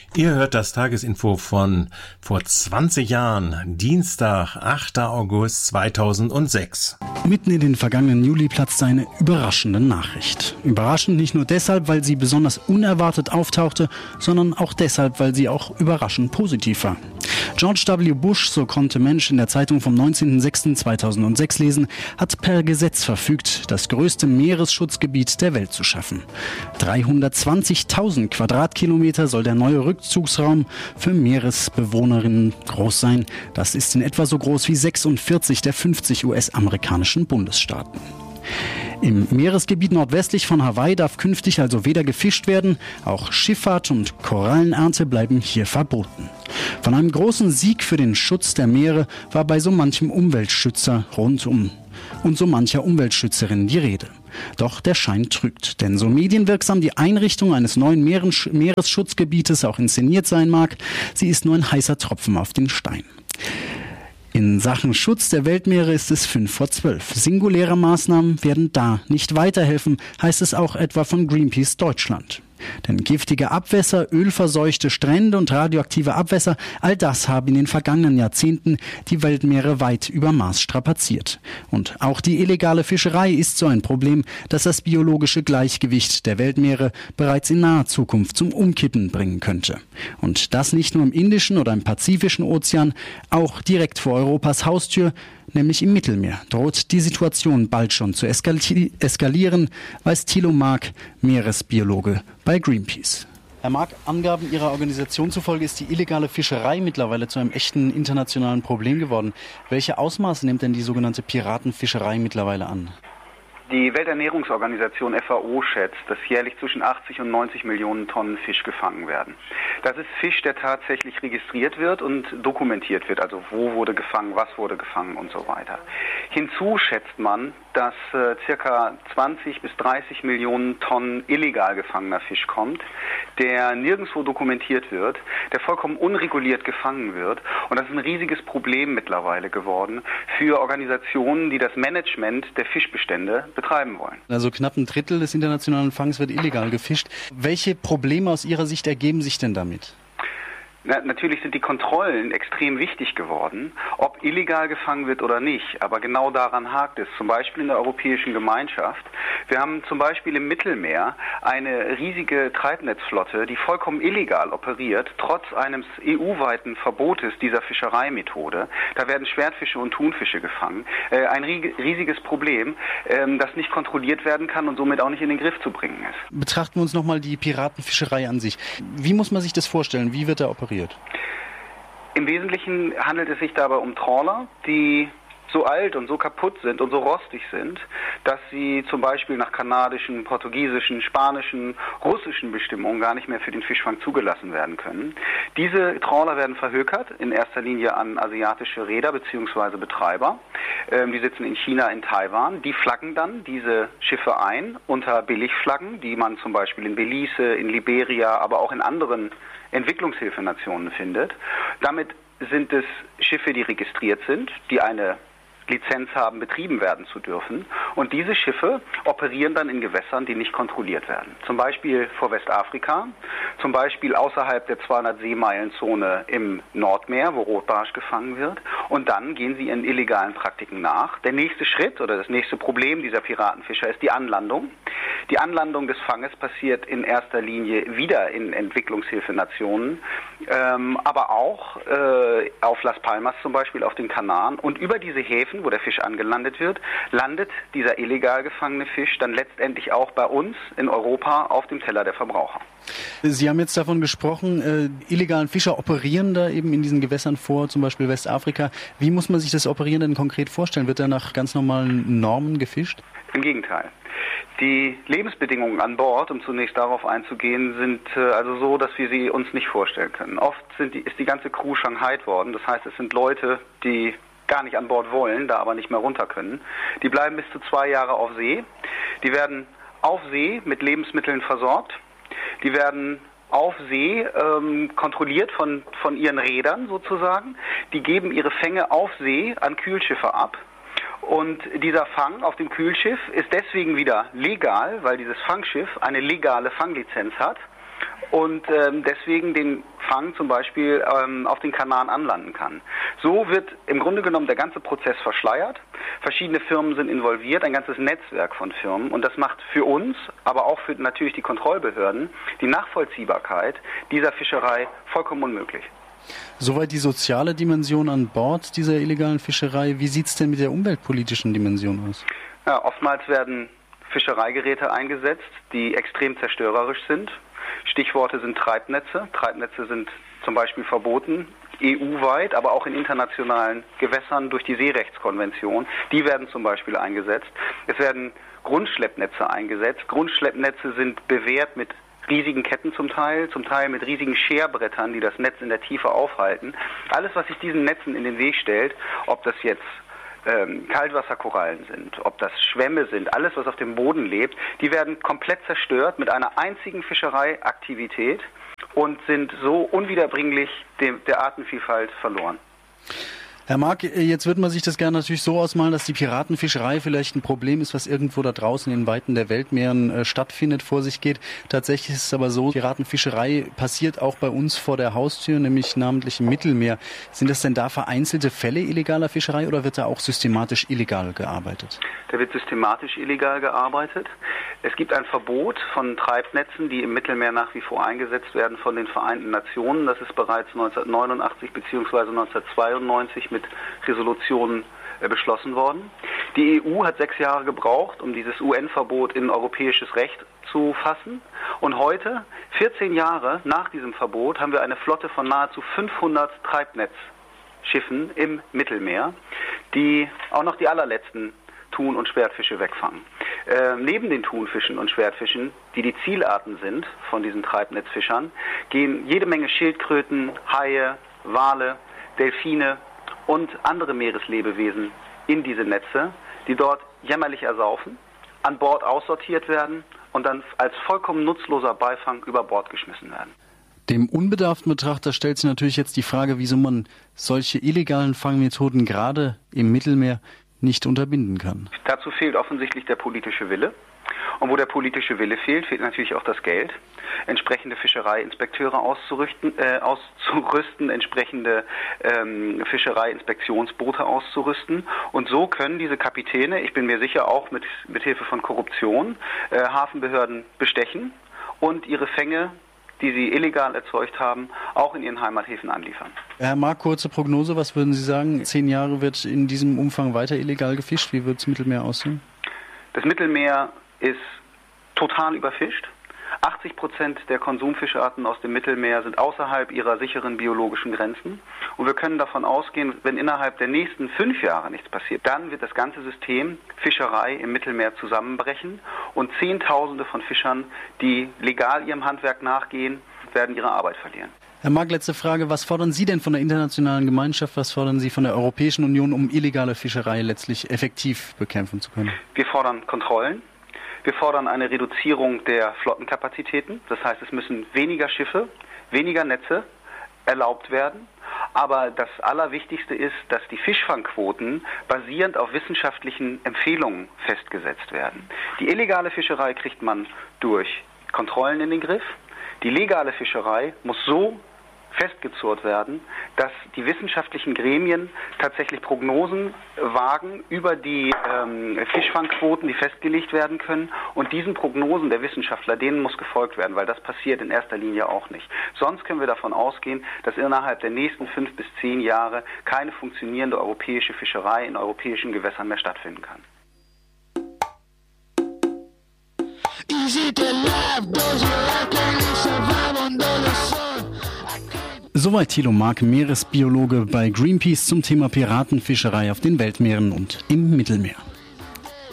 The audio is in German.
Ihr hört das Tagesinfo von vor 20 Jahren, Dienstag, 8. August 2006. Mitten in den vergangenen Juli platzte eine überraschende Nachricht. Überraschend nicht nur deshalb, weil sie besonders unerwartet auftauchte, sondern auch deshalb, weil sie auch überraschend positiv war. George W. Bush, so konnte Mensch in der Zeitung vom 19.06.2006 lesen, hat per Gesetz verfügt, das größte Meeresschutzgebiet der Welt zu schaffen. 320.000 Quadratkilometer soll der neue Rückzugsraum für Meeresbewohnerinnen groß sein. Das ist in etwa so groß wie 46 der 50 US-amerikanischen Bundesstaaten. Im Meeresgebiet nordwestlich von Hawaii darf künftig also weder gefischt werden, auch Schifffahrt und Korallenernte bleiben hier verboten. Von einem großen Sieg für den Schutz der Meere war bei so manchem Umweltschützer rundum und so mancher Umweltschützerin die Rede. Doch der Schein trügt, denn so medienwirksam die Einrichtung eines neuen Meeresschutzgebietes auch inszeniert sein mag, sie ist nur ein heißer Tropfen auf den Stein. In Sachen Schutz der Weltmeere ist es 11:55. Singuläre Maßnahmen werden da nicht weiterhelfen, heißt es auch etwa von Greenpeace Deutschland. Denn giftige Abwässer, ölverseuchte Strände und radioaktive Abwässer, all das haben in den vergangenen Jahrzehnten die Weltmeere weit über Maß strapaziert. Und auch die illegale Fischerei ist so ein Problem, das das biologische Gleichgewicht der Weltmeere bereits in naher Zukunft zum Umkippen bringen könnte. Und das nicht nur im Indischen oder im Pazifischen Ozean, auch direkt vor Europas Haustür, nämlich im Mittelmeer, droht die Situation bald schon zu eskalieren, weiß Thilo Mark, Meeresbiologe bei Greenpeace. Herr Mark, Angaben Ihrer Organisation zufolge ist die illegale Fischerei mittlerweile zu einem echten internationalen Problem geworden. Welche Ausmaße nimmt denn die sogenannte Piratenfischerei mittlerweile an? Die Welternährungsorganisation FAO schätzt, dass jährlich zwischen 80 und 90 Millionen Tonnen Fisch gefangen werden. Das ist Fisch, der tatsächlich registriert wird und dokumentiert wird, also wo wurde gefangen, was wurde gefangen und so weiter. Hinzu schätzt man, dass circa 20 bis 30 Millionen Tonnen illegal gefangener Fisch kommt, der nirgendwo dokumentiert wird, der vollkommen unreguliert gefangen wird. Und das ist ein riesiges Problem mittlerweile geworden für Organisationen, die das Management der Fischbestände betreiben wollen. Also knapp ein Drittel des internationalen Fangs wird illegal gefischt. Welche Probleme aus Ihrer Sicht ergeben sich denn damit? Natürlich sind die Kontrollen extrem wichtig geworden, ob illegal gefangen wird oder nicht. Aber genau daran hakt es. Zum Beispiel in der Europäischen Gemeinschaft. Wir haben zum Beispiel im Mittelmeer eine riesige Treibnetzflotte, die vollkommen illegal operiert, trotz eines EU-weiten Verbotes dieser Fischereimethode. Da werden Schwertfische und Thunfische gefangen. Ein riesiges Problem, das nicht kontrolliert werden kann und somit auch nicht in den Griff zu bringen ist. Betrachten wir uns nochmal die Piratenfischerei an sich. Wie muss man sich das vorstellen? Wie wird da operiert? Im Wesentlichen handelt es sich dabei um Trawler, die so alt und so kaputt sind und so rostig sind, dass sie zum Beispiel nach kanadischen, portugiesischen, spanischen, russischen Bestimmungen gar nicht mehr für den Fischfang zugelassen werden können. Diese Trawler werden verhökert, in erster Linie an asiatische Reeder bzw. Betreiber. Die sitzen in China, in Taiwan. Die flaggen dann diese Schiffe ein unter Billigflaggen, die man zum Beispiel in Belize, in Liberia, aber auch in anderen Entwicklungshilfenationen findet. Damit sind es Schiffe, die registriert sind, die eine Lizenz haben, betrieben werden zu dürfen. Und diese Schiffe operieren dann in Gewässern, die nicht kontrolliert werden. Zum Beispiel vor Westafrika, zum Beispiel außerhalb der 200-Seemeilen-Zone im Nordmeer, wo Rotbarsch gefangen wird. Und dann gehen sie ihren illegalen Praktiken nach. Der nächste Schritt oder das nächste Problem dieser Piratenfischer ist die Anlandung. Die Anlandung des Fanges passiert in erster Linie wieder in Entwicklungshilfenationen, aber auch auf Las Palmas zum Beispiel, auf den Kanaren. Und über diese Häfen, wo der Fisch angelandet wird, landet dieser illegal gefangene Fisch dann letztendlich auch bei uns in Europa auf dem Teller der Verbraucher. Sie haben jetzt davon gesprochen, illegalen Fischer operieren da eben in diesen Gewässern vor, zum Beispiel Westafrika. Wie muss man sich das Operieren denn konkret vorstellen? Wird da nach ganz normalen Normen gefischt? Im Gegenteil. Die Lebensbedingungen an Bord, um zunächst darauf einzugehen, sind also so, dass wir sie uns nicht vorstellen können. Oft ist die ganze Crew shanghaied worden. Das heißt, es sind Leute, die gar nicht an Bord wollen, da aber nicht mehr runter können. Die bleiben bis zu 2 Jahre auf See. Die werden auf See mit Lebensmitteln versorgt. Die werden auf See kontrolliert von ihren Rädern sozusagen. Die geben ihre Fänge auf See an Kühlschiffe ab. Und dieser Fang auf dem Kühlschiff ist deswegen wieder legal, weil dieses Fangschiff eine legale Fanglizenz hat und deswegen den Fang zum Beispiel auf den Kanaren anlanden kann. So wird im Grunde genommen der ganze Prozess verschleiert. Verschiedene Firmen sind involviert, ein ganzes Netzwerk von Firmen. Und das macht für uns, aber auch für natürlich die Kontrollbehörden, die Nachvollziehbarkeit dieser Fischerei vollkommen unmöglich. Soweit die soziale Dimension an Bord dieser illegalen Fischerei. Wie sieht es denn mit der umweltpolitischen Dimension aus? Ja, oftmals werden Fischereigeräte eingesetzt, die extrem zerstörerisch sind. Stichworte sind Treibnetze. Treibnetze sind zum Beispiel verboten, EU-weit, aber auch in internationalen Gewässern durch die Seerechtskonvention. Die werden zum Beispiel eingesetzt. Es werden Grundschleppnetze eingesetzt. Grundschleppnetze sind bewehrt mit riesigen Ketten zum Teil mit riesigen Scherbrettern, die das Netz in der Tiefe aufhalten. Alles, was sich diesen Netzen in den Weg stellt, ob das jetzt Kaltwasserkorallen sind, ob das Schwämme sind, alles, was auf dem Boden lebt, die werden komplett zerstört mit einer einzigen Fischereiaktivität und sind so unwiederbringlich der Artenvielfalt verloren. Herr Mark, jetzt würde man sich das gerne natürlich so ausmalen, dass die Piratenfischerei vielleicht ein Problem ist, was irgendwo da draußen in Weiten der Weltmeeren stattfindet, vor sich geht. Tatsächlich ist es aber so, Piratenfischerei passiert auch bei uns vor der Haustür, nämlich namentlich im Mittelmeer. Sind das denn da vereinzelte Fälle illegaler Fischerei oder wird da auch systematisch illegal gearbeitet? Da wird systematisch illegal gearbeitet. Es gibt ein Verbot von Treibnetzen, die im Mittelmeer nach wie vor eingesetzt werden von den Vereinten Nationen. Das ist bereits 1989 bzw. 1992 mit Resolutionen beschlossen worden. Die EU hat 6 Jahre gebraucht, um dieses UN-Verbot in europäisches Recht zu fassen. Und heute, 14 Jahre nach diesem Verbot, haben wir eine Flotte von nahezu 500 Treibnetzschiffen im Mittelmeer, die auch noch die allerletzten Thun- und Schwertfische wegfangen. Neben den Thunfischen und Schwertfischen, die die Zielarten sind von diesen Treibnetzfischern, gehen jede Menge Schildkröten, Haie, Wale, Delfine und andere Meereslebewesen in diese Netze, die dort jämmerlich ersaufen, an Bord aussortiert werden und dann als vollkommen nutzloser Beifang über Bord geschmissen werden. Dem unbedarften Betrachter stellt sich natürlich jetzt die Frage, wieso man solche illegalen Fangmethoden gerade im Mittelmeer nicht unterbinden kann. Dazu fehlt offensichtlich der politische Wille. Und wo der politische Wille fehlt, fehlt natürlich auch das Geld, entsprechende Fischereiinspekteure auszurüsten, entsprechende Fischereiinspektionsboote auszurüsten. Und so können diese Kapitäne, ich bin mir sicher auch mit Hilfe von Korruption, Hafenbehörden bestechen und ihre Fänge, die sie illegal erzeugt haben, auch in ihren Heimathäfen anliefern. Herr Mark, kurze Prognose, was würden Sie sagen? 10 Jahre wird in diesem Umfang weiter illegal gefischt. Wie wird das Mittelmeer aussehen? Das Mittelmeer ist total überfischt. 80% der Konsumfischarten aus dem Mittelmeer sind außerhalb ihrer sicheren biologischen Grenzen. Und wir können davon ausgehen, wenn innerhalb der nächsten 5 Jahre nichts passiert, dann wird das ganze System Fischerei im Mittelmeer zusammenbrechen und Zehntausende von Fischern, die legal ihrem Handwerk nachgehen, werden ihre Arbeit verlieren. Herr Mark, letzte Frage. Was fordern Sie denn von der internationalen Gemeinschaft, was fordern Sie von der Europäischen Union, um illegale Fischerei letztlich effektiv bekämpfen zu können? Wir fordern Kontrollen. Wir fordern eine Reduzierung der Flottenkapazitäten. Das heißt, es müssen weniger Schiffe, weniger Netze erlaubt werden. Aber das Allerwichtigste ist, dass die Fischfangquoten basierend auf wissenschaftlichen Empfehlungen festgesetzt werden. Die illegale Fischerei kriegt man durch Kontrollen in den Griff. Die legale Fischerei muss so festgezurrt werden, dass die wissenschaftlichen Gremien tatsächlich Prognosen wagen über die Fischfangquoten, die festgelegt werden können. Und diesen Prognosen der Wissenschaftler, denen muss gefolgt werden, weil das passiert in erster Linie auch nicht. Sonst können wir davon ausgehen, dass innerhalb der nächsten 5 bis 10 Jahre keine funktionierende europäische Fischerei in europäischen Gewässern mehr stattfinden kann. Soweit Thilo Mark, Meeresbiologe bei Greenpeace zum Thema Piratenfischerei auf den Weltmeeren und im Mittelmeer.